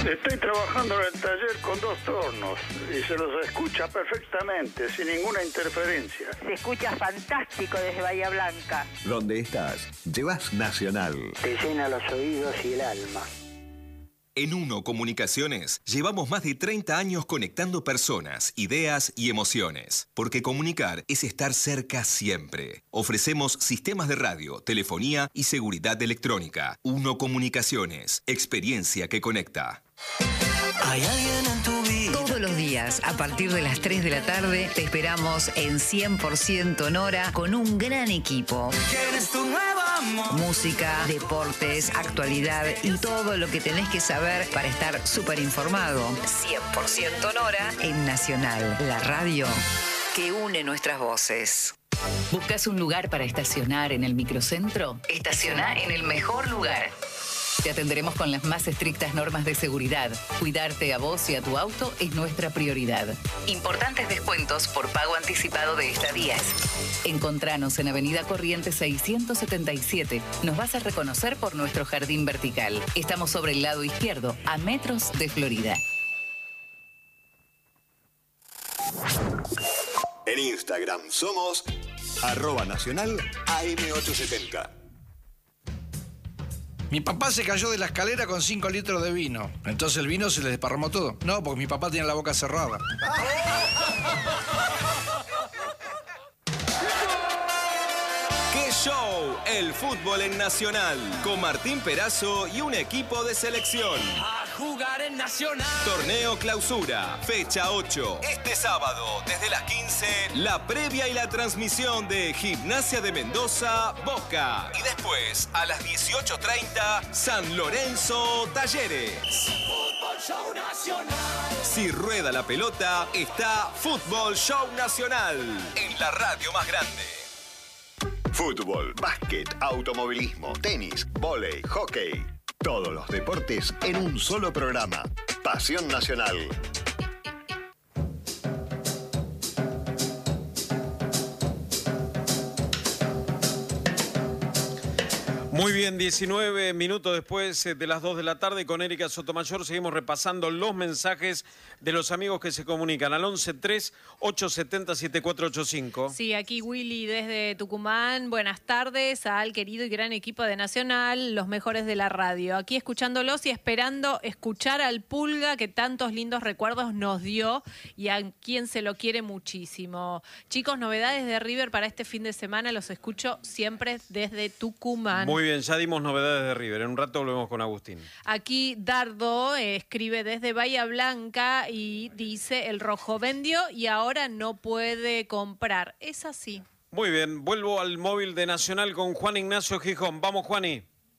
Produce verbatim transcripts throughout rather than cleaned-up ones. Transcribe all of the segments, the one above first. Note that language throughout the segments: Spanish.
Estoy trabajando en el taller con dos tornos y se los escucha perfectamente, sin ninguna interferencia. Se escucha fantástico desde Bahía Blanca. Donde estás, llevas Nacional. Te llena los oídos y el alma. En Uno Comunicaciones llevamos más de treinta años conectando personas, ideas y emociones. Porque comunicar es estar cerca siempre. Ofrecemos sistemas de radio, telefonía y seguridad electrónica. Uno Comunicaciones, experiencia que conecta. Hay alguien en tu vida. Todos los días, a partir de las tres de la tarde, te esperamos en cien por ciento Nora con un gran equipo. ¿Quién es tu nuevo amor? Música, deportes, actualidad y todo lo que tenés que saber para estar súper informado. cien por ciento Nora en Nacional, la radio que une nuestras voces. ¿Buscas un lugar para estacionar en el microcentro? Estaciona en el mejor lugar. Te atenderemos con las más estrictas normas de seguridad. Cuidarte a vos y a tu auto es nuestra prioridad. Importantes descuentos por pago anticipado de estadías. Encontranos en Avenida Corrientes seiscientos setenta y siete. Nos vas a reconocer por nuestro jardín vertical. Estamos sobre el lado izquierdo, a metros de Florida. En Instagram somos arroba nacional A M ochocientos setenta. Mi papá se cayó de la escalera con cinco litros de vino. Entonces el vino se le desparramó todo. No, porque mi papá tiene la boca cerrada. ¡Qué show! El fútbol en Nacional. Con Martín Perazo y un equipo de selección. A jugar en Nacional. Torneo Clausura, fecha ocho. Este sábado, desde las quince, la previa y la transmisión de Gimnasia de Mendoza, Boca. Y después, a las dieciocho treinta, San Lorenzo, Talleres. Fútbol Show Nacional. Si rueda la pelota, está Fútbol Show Nacional. En la radio más grande. Fútbol, básquet, automovilismo, tenis, vóley, hockey. Todos los deportes en un solo programa. Pasión Nacional. Muy bien, diecinueve minutos después de las dos de la tarde con Erika Sotomayor seguimos repasando los mensajes de los amigos que se comunican al once tres ocho siete cero siete cuatro ocho cinco. Sí, aquí Willy desde Tucumán. Buenas tardes al querido y gran equipo de Nacional, los mejores de la radio. Aquí escuchándolos y esperando escuchar al Pulga que tantos lindos recuerdos nos dio y a quien se lo quiere muchísimo. Chicos, novedades de River para este fin de semana, los escucho siempre desde Tucumán. Muy bien, ya dimos novedades de River. En un rato volvemos con Agustín. Aquí Dardo eh, escribe desde Bahía Blanca y dice: el rojo vendió y ahora no puede comprar. Es así. Muy bien, vuelvo al móvil de Nacional con Juan Ignacio Gijón. Vamos, Juani.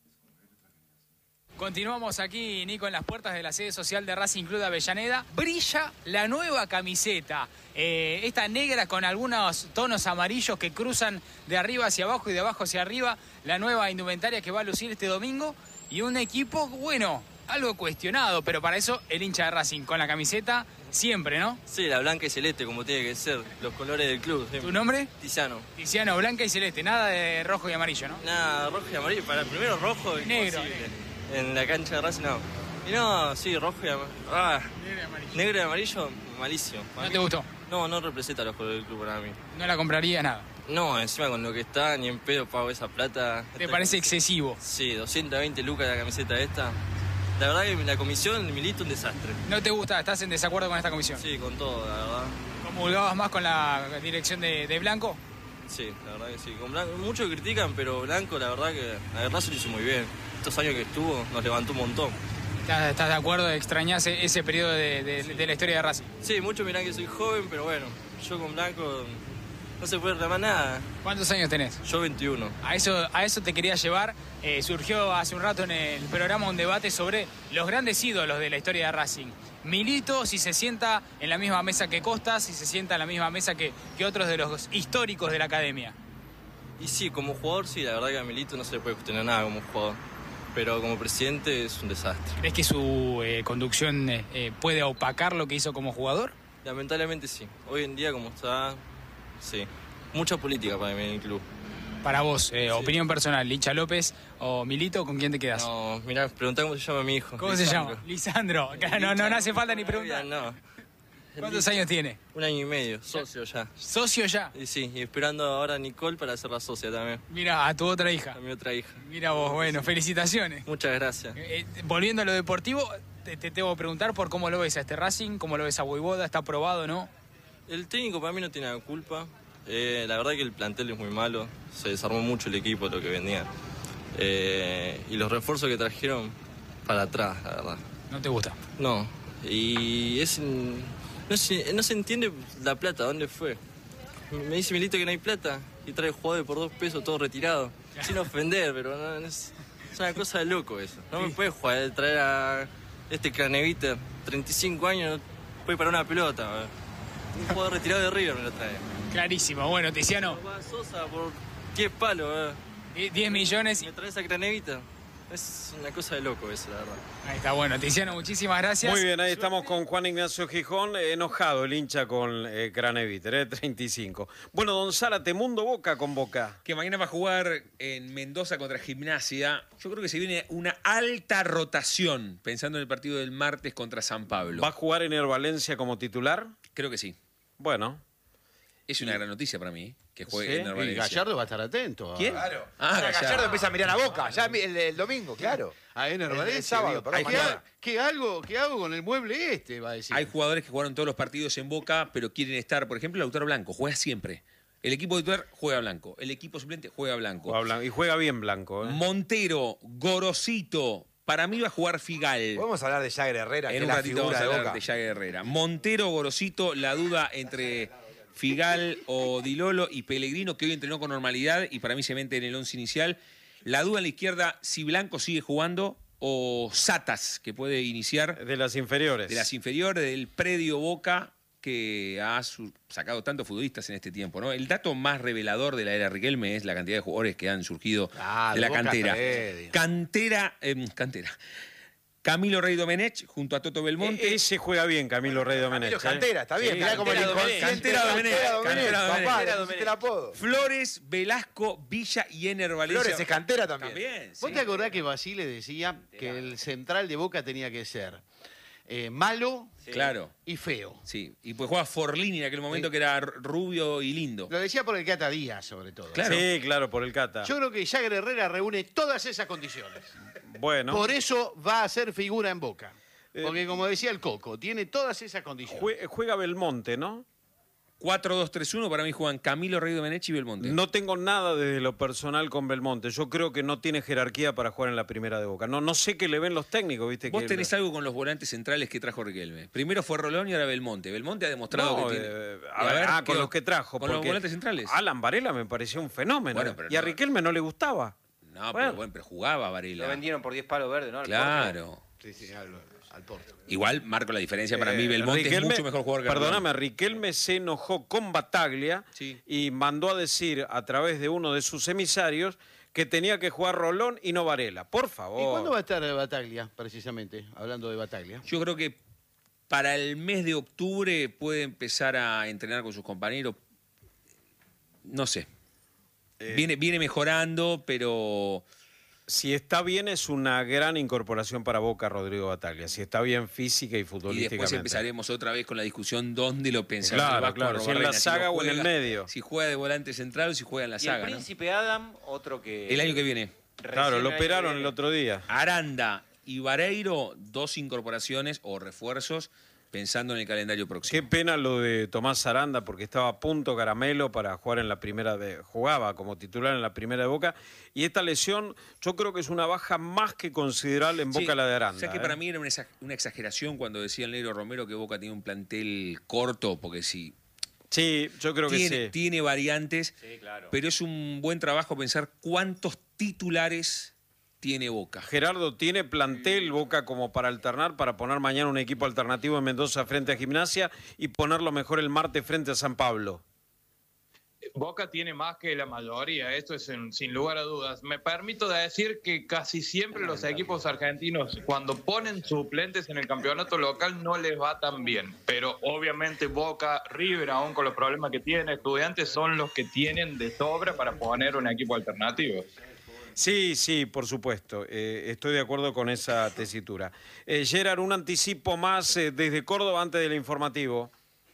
Continuamos aquí, Nico, en las puertas de la sede social de Racing Club de Avellaneda. Brilla la nueva camiseta, eh, esta negra con algunos tonos amarillos que cruzan de arriba hacia abajo y de abajo hacia arriba. La nueva indumentaria que va a lucir este domingo. Y un equipo, bueno, algo cuestionado, pero para eso el hincha de Racing con la camiseta siempre, ¿no? Sí, la blanca y celeste, como tiene que ser, los colores del club. Siempre. ¿Tu nombre? Tiziano. Tiziano, blanca y celeste, nada de rojo y amarillo, ¿no? Nada, rojo y amarillo, para primero rojo y negro. En la cancha de Racing no. Y no, sí, rojo y amarillo. Ah, negro y amarillo. Negro y amarillo, malísimo. ¿No te gustó? No, no representa los colores del club para mí. ¿No la compraría nada? No, encima con lo que está, ni en pedo pago esa plata. ¿Te parece excesivo? Sí, doscientas veinte lucas la camiseta esta. La verdad que la comisión, Milito, un desastre. ¿No te gusta? ¿Estás en desacuerdo con esta comisión? Sí, con todo, la verdad. ¿Comulgabas más con la dirección de, de Blanco? Sí, la verdad que sí. Con Blanco, muchos critican, pero Blanco, la verdad que la verdad se lo hizo muy bien. Estos años que estuvo, nos levantó un montón. ¿Estás, estás de acuerdo? ¿Extrañás ese periodo de, de, de la historia de Racing? Sí, muchos mirán que soy joven, pero bueno, yo con Blanco no se puede reclamar nada. ¿Cuántos años tenés? Yo veintiuno. A eso, a eso te quería llevar. Eh, surgió hace un rato en el programa un debate sobre los grandes ídolos de la historia de Racing. Milito, si se sienta en la misma mesa que Costas, si se sienta en la misma mesa que, que otros de los históricos de la academia. Y sí, como jugador sí, la verdad que a Milito no se le puede cuestionar nada como jugador. Pero como presidente es un desastre. ¿Crees que su eh, conducción eh, puede opacar lo que hizo como jugador? Lamentablemente sí. Hoy en día como está, sí. Mucha política para mí en el club. Para vos, eh, sí. opinión personal, ¿Licha López o Milito, con quién te quedas? No, mirá, preguntá cómo se llama mi hijo. ¿Cómo Lisandro. se llama? Lisandro. Claro, no, no, no hace falta ni preguntar. No. ¿Cuántos años tiene? Un año y medio, socio ya. ¿Socio ya? Y sí, y esperando ahora a Nicole para ser la socia también. Mira, a tu otra hija. A mi otra hija. Mira vos, bueno, felicitaciones. Muchas gracias. Eh, volviendo a lo deportivo, te, te tengo que preguntar por cómo lo ves a este Racing, cómo lo ves a Voivoda, ¿está aprobado, no? El técnico para mí no tiene la culpa. Eh, la verdad que el plantel es muy malo, se desarmó mucho el equipo, lo que venía. Eh, y los refuerzos que trajeron para atrás, la verdad. ¿No te gusta? No, y es... No se, no se entiende la plata, ¿dónde fue? Me dice Milito que no hay plata y trae jugadores por dos pesos, todo retirado. Sin ofender, pero no, no es, es una cosa de loco eso. No me puede jugar, traer a este Cranevita, treinta y cinco años, no puede parar una pelota. ¿verdad? Un jugador retirado de River me lo trae. Clarísimo. Bueno, Tiziano. Sosa por diez palos, ¿verdad? diez millones. ¿Me traes a Cranevita? Es una cosa de loco eso, la verdad. Ahí está, bueno, Tiziano, muchísimas gracias. Muy bien, ahí estamos con Juan Ignacio Gijón, enojado el hincha con eh, Craneviter, eh, treinta y cinco. Bueno, don Zárate, Mundo Boca con Boca. Que mañana va a jugar en Mendoza contra Gimnasia. Yo creo que se viene una alta rotación, pensando en el partido del martes contra San Pablo. ¿Va a jugar en el Valencia como titular? Creo que sí. Bueno. Es una gran noticia para mí, que juegue ¿Sí? en el Valencia. Y Gallardo va a estar atento. ¿Quién? Claro. Ah, Ahora Gallardo. Gallardo empieza a mirar a Boca, ya el, el domingo, claro. Ah, en el El- Valencia. el sábado, digo, perdón, ¿qué, mañana. ha- qué algo, ¿Qué hago con el mueble este? Va a decir. Hay jugadores que jugaron todos los partidos en Boca, pero quieren estar. Por ejemplo, Lautaro Blanco, juega siempre. El equipo titular juega Blanco. El equipo suplente juega Blanco. Juega Blanco. Y juega bien Blanco. ¿eh? Montero, Gorosito. Para mí va a jugar Figal. Podemos hablar de Jagger Herrera, que En es un la ratito vamos figura a de hablar Boca. de Jagger Herrera. Montero, Gorosito, la duda entre Figal o Dilolo y Pellegrino, que hoy entrenó con normalidad y para mí se mete en el once inicial. La duda en la izquierda, si Blanco sigue jugando o Satas, que puede iniciar. De las inferiores. De las inferiores, del predio Boca, que ha su- sacado tantos futbolistas en este tiempo, ¿no? El dato más revelador de la era Riquelme es la cantidad de jugadores que han surgido Ah, de la Boca cantera. predio. Cantera, em, cantera. Camilo Rey Domenech junto a Toto Belmonte. E- ese juega bien, Camilo Rey Domenech. Camilo Cantera, está bien, Sí, mirá como el Cantera Domenech. inconsciente. Cantera Domenech, Cantera Cantera Domenech, Domenech. papá, Cantera le pusiste el apodo. Flores, Velasco, Villa y Ener Valencia. Flores es Cantera también. También, ¿Vos sí. te acordás que Basile decía que el central de Boca tenía que ser eh, malo Claro. y feo? Sí, y pues jugaba Forlini en aquel momento, Sí. que era rubio y lindo. Lo decía por el Cata Díaz, sobre todo. Claro. Sí, claro, por el Cata. Yo creo que Jagger Herrera reúne todas esas condiciones. Bueno. Por eso va a ser figura en Boca. Porque como decía el Coco, tiene todas esas condiciones. Jue- juega Belmonte, ¿no? cuatro dos tres uno, para mí juegan Camilo Rey Domenech y Belmonte. No tengo nada desde lo personal con Belmonte. Yo creo que no tiene jerarquía para jugar en la primera de Boca. No, no sé qué le ven los técnicos, ¿viste? Vos que tenés algo con los volantes centrales que trajo Riquelme. Primero fue Rolón y ahora Belmonte. Belmonte ha demostrado No, que tiene... eh, Y a ver, ah, ¿qué- con los que trajo. Con los porque volantes centrales. Alan Varela me pareció un fenómeno. Bueno, pero y a no- Riquelme no le gustaba. No, Bueno. pero bueno, pero jugaba Lo Varela. vendieron por diez palos verdes, ¿no? Al Claro. Sí, sí, al, al Porto. Igual marco la diferencia. Para mí Eh, Belmonte Riquelme- es mucho mejor jugador que Perdóname, Rolón. Riquelme se enojó con Bataglia Sí. y mandó a decir a través de uno de sus emisarios que tenía que jugar Rolón y no Varela. Por favor. ¿Y cuándo va a estar Bataglia, precisamente? Hablando de Bataglia. Yo creo que para el mes de octubre puede empezar a entrenar con sus compañeros. No sé. Eh, Viene, viene mejorando, pero... Si está bien, es una gran incorporación para Boca, Rodrigo Bataglia. Si está bien física y Y futbolísticamente. después empezaremos otra vez con la discusión dónde lo pensamos. Claro, el Vasco claro, si en la Arrobarrena, saga lo o en el juega- medio. Si juega de volante central o si juega en la Y saga. el ¿no? Príncipe Adam, otro que... El año que viene. Claro, recién lo el año operaron que el viene. otro día. Aranda y Vareiro, dos incorporaciones o refuerzos pensando en el calendario próximo. Qué pena lo de Tomás Aranda, porque estaba a punto caramelo para jugar en la primera de... Jugaba como titular en la primera de Boca. Y esta lesión, yo creo que es una baja más que considerable en Boca Sí, la de Aranda. O sea que ¿eh? para mí era una exa- una exageración cuando decía el negro Romero que Boca tiene un plantel corto, porque sí. Sí, yo creo que tiene, sí. tiene variantes, Sí, claro. pero es un buen trabajo pensar cuántos titulares tiene Boca. Gerardo, ¿tiene plantel Boca como para alternar, para poner mañana un equipo alternativo en Mendoza frente a Gimnasia y ponerlo mejor el martes frente a San Pablo? Boca tiene más que la mayoría, esto es en, sin lugar a dudas. Me permito decir que casi siempre los equipos argentinos, cuando ponen suplentes en el campeonato local, no les va tan bien. Pero obviamente Boca, River, aún con los problemas que tiene, Estudiantes, son los que tienen de sobra para poner un equipo alternativo. Sí, sí, por supuesto. Eh, estoy de acuerdo con esa tesitura. Eh, Gerard, un anticipo más eh, desde Córdoba antes del informativo.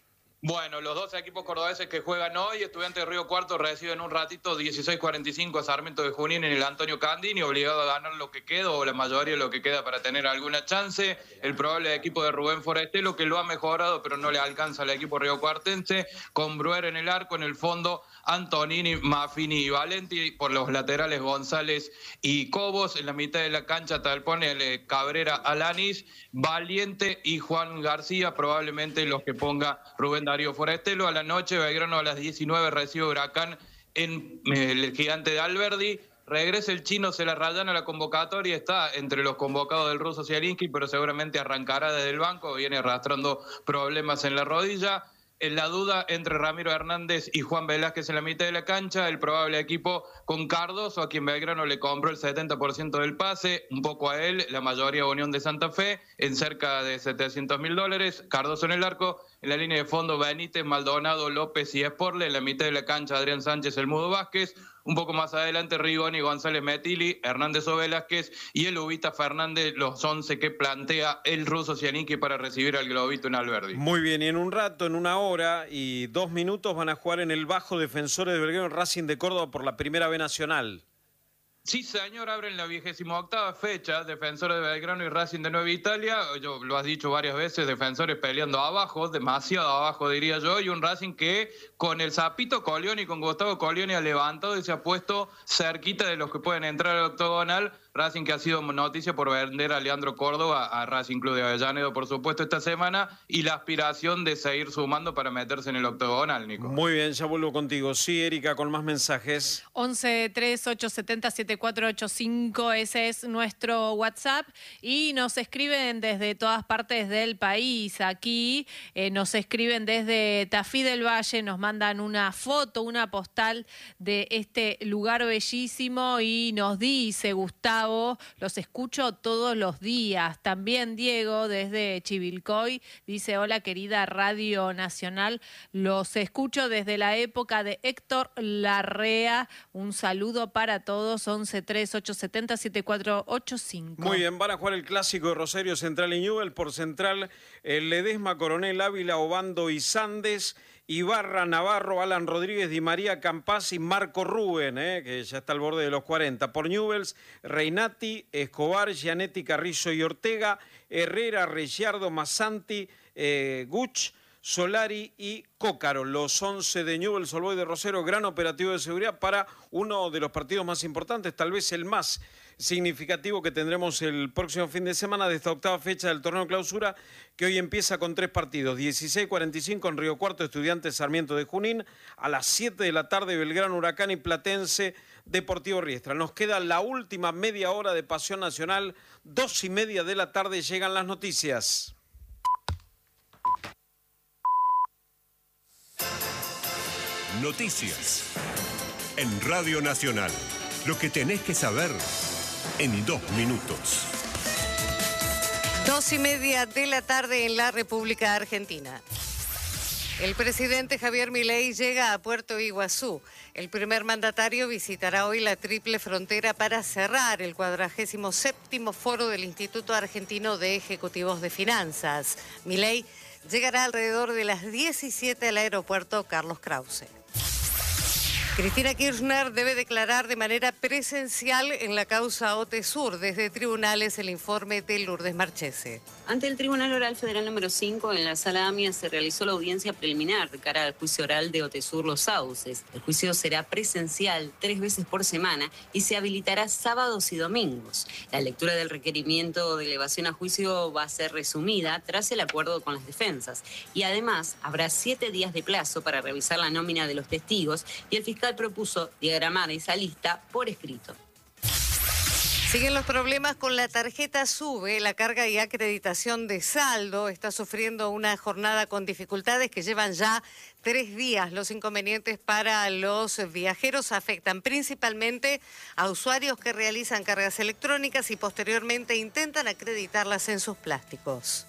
Bueno, los dos equipos cordobeses que juegan hoy, Estudiantes de Río Cuarto reciben un ratito dieciséis cuarenta y cinco a Sarmiento de Junín en el Antonio Candini, obligado a ganar lo que queda o la mayoría de lo que queda para tener alguna chance. El probable equipo de Rubén Forestelo, que lo ha mejorado pero no le alcanza al equipo riocuartense, con Bruer en el arco, en el fondo Antonini, Maffini y Valenti, por los laterales González y Cobos, en la mitad de la cancha Talpone, Cabrera, Alanis, Valiente y Juan García, probablemente los que ponga Rubén Darío Forestelo. A la noche, Belgrano a las diecinueve recibe Huracán en el Gigante de Alberdi. Regresa el chino, se la rayan a la convocatoria, está entre los convocados del ruso Zielinski, pero seguramente arrancará desde el banco, viene arrastrando problemas en la rodilla. En la duda entre Ramiro Hernández y Juan Velázquez en la mitad de la cancha, el probable equipo con Cardoso, a quien Belgrano le compró el setenta por ciento del pase, un poco a él, la mayoría a Unión de Santa Fe, en cerca de setecientos mil dólares, Cardoso en el arco, en la línea de fondo Benítez, Maldonado, López y Esporle, en la mitad de la cancha Adrián Sánchez, el Mudo Vázquez, un poco más adelante Rigoni, González Metili, Hernández o Velázquez y el Ubita Fernández, los once que plantea el ruso Zielinski para recibir al Globito en Alberdi. Muy bien, y en un rato, en una hora y dos minutos van a jugar en el Bajo Defensores de Belgrano Racing de Córdoba por la Primera B Nacional. Sí, señor, abren la vigésima octava fecha, Defensores de Belgrano y Racing de Nueva Italia. Yo lo has dicho varias veces, Defensores peleando abajo, demasiado abajo diría yo, y un Racing que con el Zapito Colioni, con Gustavo Colioni ha levantado y se ha puesto cerquita de los que pueden entrar al octogonal. Racing que ha sido noticia por vender a Leandro Córdoba a Racing Club de Avellaneda, por supuesto, esta semana, y la aspiración de seguir sumando para meterse en el octogonal, Nico. Muy bien, ya vuelvo contigo. Sí, Erika, con más mensajes. once tres ocho siete cero siete cuatro ocho cinco, ese es nuestro WhatsApp, y nos escriben desde todas partes del país. Aquí eh, nos escriben desde Tafí del Valle, nos mandan una foto, una postal de este lugar bellísimo y nos dice Gustavo, los escucho todos los días. También Diego desde Chivilcoy dice: hola querida Radio Nacional, los escucho desde la época de Héctor Larrea. Un saludo para todos. Once tres ocho siete cero siete cuatro ocho cinco. Muy bien, van a jugar el clásico de Rosario Central y Newell. Por Central, el Ledesma, Coronel Ávila, Obando y Sandes, Ibarra, Navarro, Alan Rodríguez, Di María, Campás y Marco Rubén, eh, que ya está al borde de los cuarenta. Por Newell's, Reinati, Escobar, Gianetti, Carrillo y Ortega, Herrera, Regiardo, Massanti, eh, Guch, Solari y Cócaro. Los once de Newell's Old Boys de Rosero, gran operativo de seguridad para uno de los partidos más importantes, tal vez el más significativo que tendremos el próximo fin de semana de esta octava fecha del torneo clausura, que hoy empieza con tres partidos. dieciséis cuarenta y cinco en Río Cuarto, Estudiantes Sarmiento de Junín. A las siete de la tarde, Belgrano, Huracán y Platense, Deportivo Riestra. Nos queda la última media hora de Pasión Nacional. Dos y media de la tarde llegan las noticias. Noticias en Radio Nacional. Lo que tenés que saber en dos minutos. Dos y media de la tarde en la República Argentina. El presidente Javier Milei llega a Puerto Iguazú. El primer mandatario visitará hoy la triple frontera para cerrar el cuadragésimo séptimo foro del Instituto Argentino de Ejecutivos de Finanzas. Milei llegará alrededor de las diecisiete al aeropuerto Carlos Krause. Cristina Kirchner debe declarar de manera presencial en la causa OTESUR. Desde tribunales, el informe de Lourdes Marchese. Ante el Tribunal Oral Federal número cinco, en la Sala AMIA se realizó la audiencia preliminar de cara al juicio oral de OTESUR Los Sauces. El juicio será presencial tres veces por semana y se habilitará sábados y domingos. La lectura del requerimiento de elevación a juicio va a ser resumida tras el acuerdo con las defensas. Y además habrá siete días de plazo para revisar la nómina de los testigos y el fiscal propuso diagramar esa lista por escrito. Siguen los problemas con la tarjeta SUBE. La carga y acreditación de saldo está sufriendo una jornada con dificultades que llevan ya tres días. Los inconvenientes para los viajeros afectan principalmente a usuarios que realizan cargas electrónicas y posteriormente intentan acreditarlas en sus plásticos.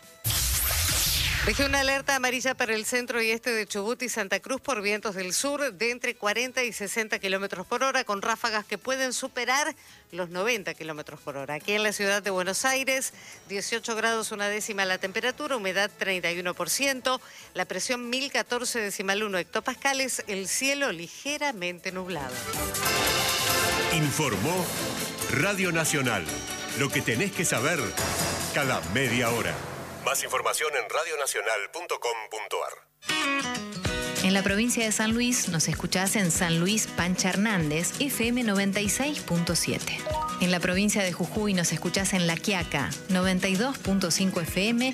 Dejé una alerta amarilla para el centro y este de Chubut y Santa Cruz por vientos del sur de entre cuarenta y sesenta kilómetros por hora, con ráfagas que pueden superar los noventa kilómetros por hora. Aquí en la ciudad de Buenos Aires, dieciocho grados una décima la temperatura, humedad treinta y uno por ciento, la presión mil catorce decimal uno hectopascales, el cielo ligeramente nublado. Informó Radio Nacional. Lo que tenés que saber cada media hora. Más información en radio nacional punto com punto ar. En la provincia de San Luis nos escuchás en San Luis Pancha Hernández, F M noventa y seis punto siete. En la provincia de Jujuy nos escuchás en La Quiaca, noventa y dos punto cinco F M